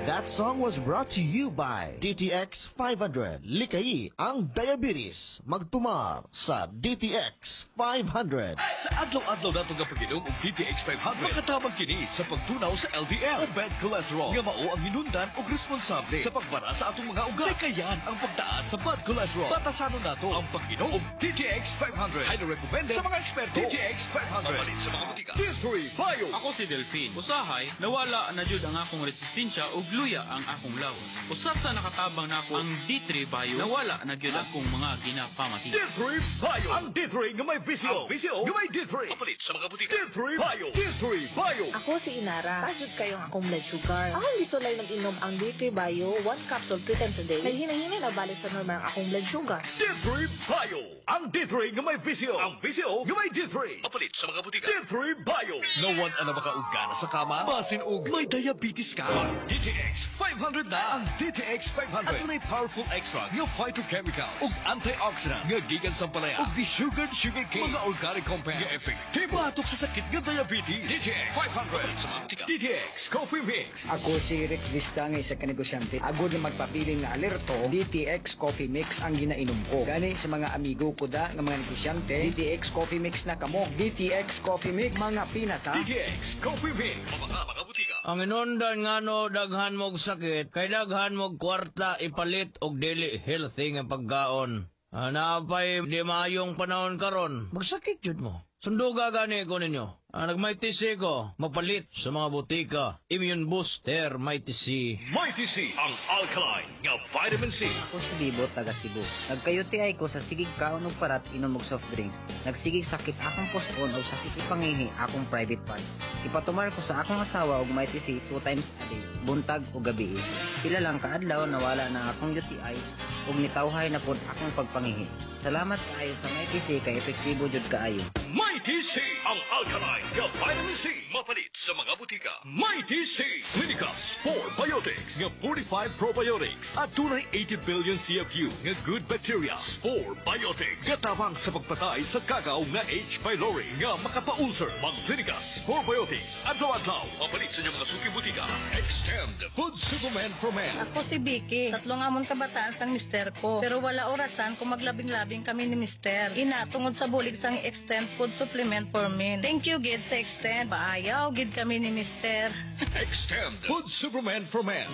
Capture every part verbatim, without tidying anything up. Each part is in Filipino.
That song was brought to you by D T X five hundred. Likay ang diabetes. Magtumar sa D T X five hundred. Sa adlaw-adlaw nato nga pag-inom og D T X five hundred, makatabang kini sa pagtunaw sa L D L o bad cholesterol nga mao ang hinundan og responsable sa pagbara sa atong mga ugat. Likayan ang pagtaas sa bad cholesterol. Batasanon nato ang pag-inom og D T X five hundred. Highly recommended sa mga eksperto. D T X five hundred. Mapalit sa mga butika. D three Bio. Ako si Delphine. Usahay, nawala na jud ang akong resistensya ug luya ang akong lawas. Usa sa nakatabang nako ang D three Bio. Nawala na jud akong mga ginapamati. D three Bio. Ang D three nga may visio. Ang visio nga may D three. Mapalit sa mga butika. D three Bio. D three Bio. Ako si Inara. Tajud kayong akong blood sugar. Ako gusto lang nag-inom ang D three Bio, one capsule three times a day. Naghinay-hinay na balik sa normal ang akong blood sugar. D three Bio. Ang D three nga may visio. Ang visio nga may D three. Mapalit sa mga butika. D three Bio. No one ana makaugana sa kama. Basin og may diabetes ka. D T X five hundred na ang D T X five hundred. At may powerful extracts nga phytochemical ug antioxidant nga gikan sa palaya ug di-sugared sugarcane mga organic compound nga epektibo batok sa sakit nga diabetes. D T X five hundred. D T X Coffee Mix. Ako si Rick Vista nga isa ka negosyante. Agod na magpapili nga alerto, D T X Coffee Mix ang ginainom ko. Gani sa mga amigo ko da nga mga negosyante, D T X Coffee Mix na kamo. D T X Coffee Mix, mga pinata. D T X Coffee Mix. Mga mga butika. Ang inundan nga no, daghan mog sakit, kay daghan mog kwarta ipalit og dili healthy nga pagkaon. Hanapay di maayong panahon karon, magsakit jud mo. Sunduga gani ko ninyo. Ah, nagmighty C ko, mapalit sa mga butika. Immune Booster, Mighty C. Mighty C, ang alkaline nga vitamin C. Ako si Bibo, taga Cebu. Nagkayo ti ay ko sa sigig kaon og parat inom og soft drinks. Nagsigig sakit akong pospon o sakit ipangihi akong private part. Ipatumar ko sa akong asawa og Mighty C two times a day, buntag o gabi. Pila lang kaadlaw nawala na akong U T I ug nitawhay na pod akong pagpangihi. Salamat kaayo sa Mighty C kay epektibo jud kaayo. Mighty C, ang alkaline nga vitamin C. Mapalit sa mga butika. Mighty C, Clinica Spore Biotics nga forty-five probiotics at tunay eighty billion C F U nga good bacteria. Spore Biotics gatabang sa pagpatay sa kagaw nga H. pylori nga makapaulcer. Mag Clinica Spore Biotics adlaw-adlaw. Mapalit sa inyong mga suking butika. Extend Food Supplement for Men. Ako si Vicky. Tatlong amon kabataan sang mister ko. Pero wala orasan kung maglabing-labing kami ni mister. Ina, tungod sa bulig sang Extend Food Supplement for Men. Thank you, gid sa Extend. Paayaw, gid kami ni mister. Extend Food Supplement for Men.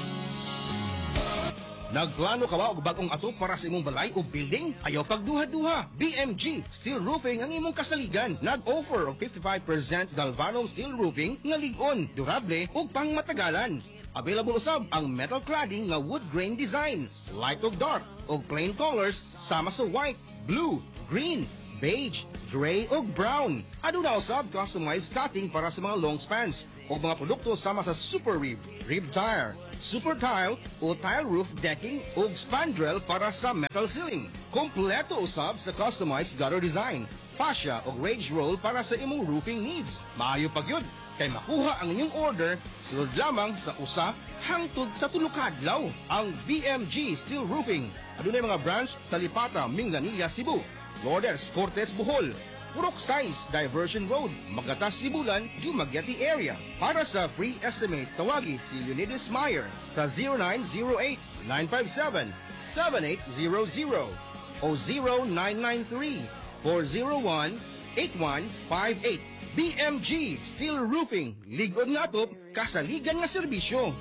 Nagplano ka ba og bagong ato para sa imong balay o building? Ayaw pagduha-duha. B M G Steel Roofing ang imong kasaligan. Nag-offer og fifty-five percent galvanum steel roofing nga lig-on, durable ug pangmatagalan. Available usab ang metal cladding nga wood grain design, light ug dark ug plain colors sama sa white, blue, green, beige, gray ug brown. Aduna usab customized cutting para sa mga long spans ug mga produkto sama sa super rib, rib tire, super tile o tile roof decking ug spandrel para sa metal ceiling. Kompleto usab sa customized gutter design, fascia ug rage roll para sa imong roofing needs. Maayo pagyud kay makuha ang inyong order sulod lamang sa usa hangtod sa tulo ka adlaw. Ang B M G Steel Roofing adunay mga branch sa Lipata, Minglanilla, Cebu, Lourdes, Cortes, Bohol, Purok Size, Diversion Road, Magatas, Sibulan, Dumaguete area. Para sa free estimate, tawagi si Leonidas Meyer sa zero nine zero eight, nine five seven, seven eight zero zero o zero nine nine three, four zero one, eight one five eight. B M G Steel Roofing, ligod nga atop, kasaligan nga serbisyo.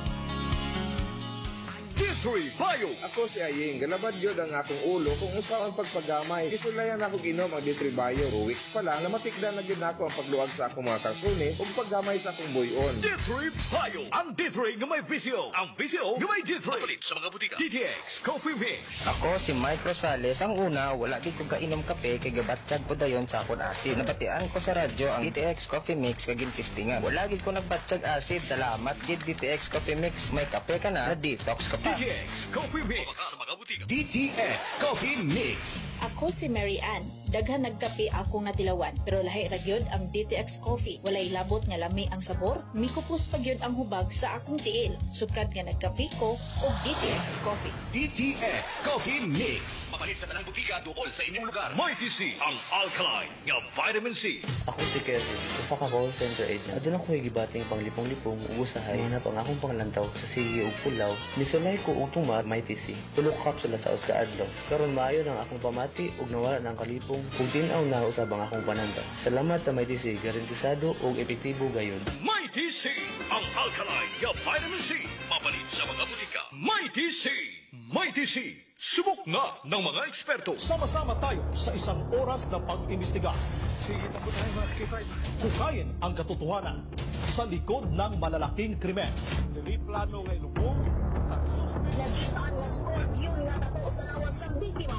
D three Bio. Ako si Aying, galabad yun ang akong ulo kung usaon pagpagamay. Isulayan ako ginom ang D three Bio. two weeks pa lang, namatikdan na gid ako ang pagluwag sa akong mga kalsunis ug paggamay sa akong buyon. D three Bio. Ang D three nga may visio. Ang visio nga may D three. Mapalit sa mga butika. D T X Coffee Mix. Ako si Mike Rosales. Ang una, wala di ko kainom kape kay gabatsyag ko dayon sa akong asid. Nabatian ko sa radyo ang D T X Coffee Mix kagin testingan. Wala gid ko nagbatsyag asid. Salamat gid D T X Coffee Mix. May kape ka na, detox ka pa. D T X Coffee Mix. Sa mga butika. D T X Coffee Mix. Ako si Mary Ann. Daghan nagkape ako nga tilawan, pero lahi ra gyud ang D T X Coffee. Walay labot nga lami ang sabor, mikupos pa gyud ang hubag sa akong tiil. Sukad nga nagkape ko og D T X Coffee. D T X Coffee Mix. Mapalit sa tanang butika tukol sa inyong lugar. May T C ang alkaline nga vitamin C. Ako si Kevin, usa ka call center agent. Adun ako gibating panglipong-lipong ug usahay na pang akong panglantaw sa sige ug pulaw. Misulay ko og tumar may T C. Tulo ka kapsula sa usa ka adlaw. Karon maayo nang akong pamati ug nawala nang kalipong kung tin-aw na usab ang akong pananda. Salamat sa may T C, garantisado ug epektibo gayon. May T C ang alkaline nga vitamin C. Mapalit sa mga butika. May T C. May T C. Subok na ng mga eksperto. Sama-sama tayo sa isang oras na pag-imbestiga. Sige, tapos tayo mga K five. Hukayin ang katotohanan sa likod ng malalaking krimen. Dili plano ngay lubog sa suspect. Nagitaan ng scorpion nga tato sa lawas sa biktima.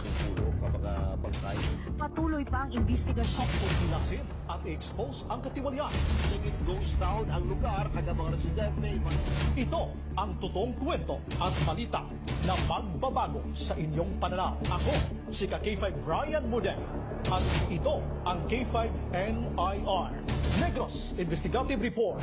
Patuloy pa ang investigasyon. Inasin at i-expose ang katiwalian. It goes down ang lugar kag mga residente. Ito ang totoong kwento at balita na magbabago sa inyong pananaw. Ako, si Ka K five Brian Mudeng. At ito ang K five N I R, Negros Investigative Report.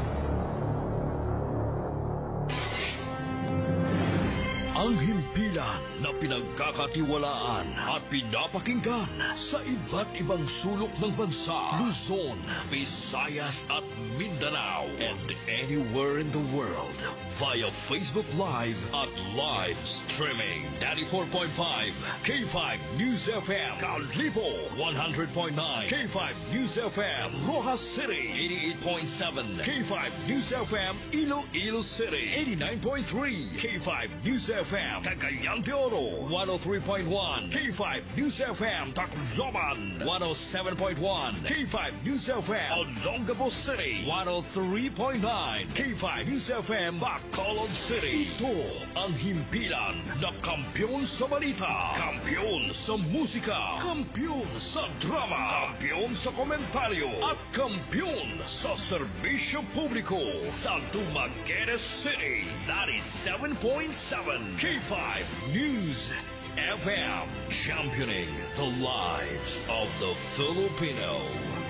Ang himpilan na pinagkakatiwalaan at pinapakinggan sa iba't ibang sulok ng bansa, Luzon, Visayas at Mindanao, and anywhere in the world via Facebook Live at live streaming. ninety-four point five K five News F M, Callipo one hundred point nine K five News F M, Rojas City eighty-eight point seven K five News F M, Iloilo City eighty-nine point three K five News F M, Cagayan de Oro one oh three point one K five News F M, Tacloban one oh seven point one K five News F M, Olongapo City one oh three point nine K five News F M, Bacolod City. Ito ang himpilan na kampyon sa balita, kampyon sa musika, kampyon sa drama, kampyon sa komentaryo, at kampyon sa serbisyo publiko sa Dumaguete City ninety-seven point seven K five News F M, championing the lives of the Filipino.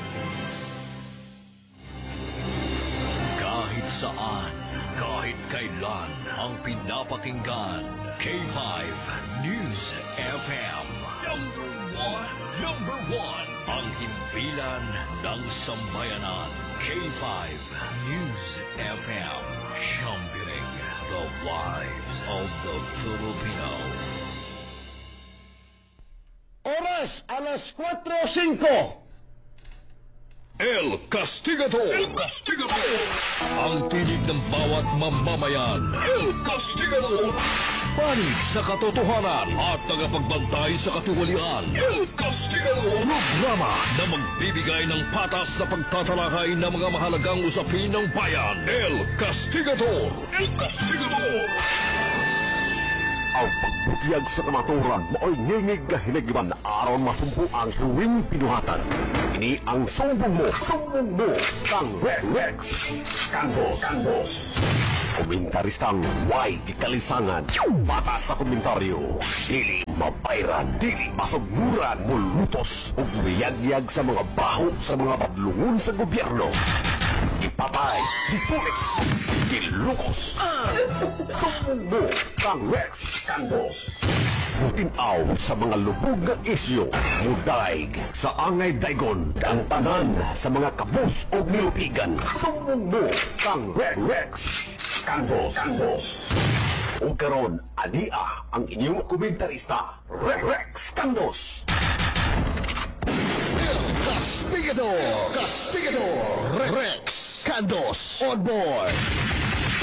Kahit saan, kahit kailan, ang pinapakinggan, K five News F M. Number one, number one, ang himpilan ng sambayanan, K five News F M, championing the lives of the Filipino. Oras, alas cuatro cinco. El Castigador! El Castigador! Ang tinig ng bawat mamamayan. El Castigador! Panig sa katotohanan at tagapagbantay sa katiwalian. El Castigador! Programa na magbibigay ng patas na pagtatalakay ng mga mahalagang usapin ng bayan. El Castigador! El Castigador! Ang pagbutiyag sa kamaturan mao'y ngingig na hinagiban aron masumpo ang huwing pinuhatan. Ini ang sumbong mo, sumbong mo, kang Rex, Rex, Kandos, Kandos. Komentaristang way gikalisangan, batas sa komentaryo, dili mapairan, dili masugmuran, mulutos, ug miyagyag sa mga baho sa mga padlungon sa gobyerno. Ipatay, ditulis, dilukos. Sumbong mo, kang Rex, Kandos. Mutinaw sa mga lubog ng isyo, mudaig sa angay daigon, ang tanan sa mga kabus o nilupigan. Sumbong mo, kang Rex, Rex, Kandos, Kandos. O karon, ania ang inyong komentarista, Rex, Rex, Kandos. Castigador, Castigador, Rex, Kandos, on board.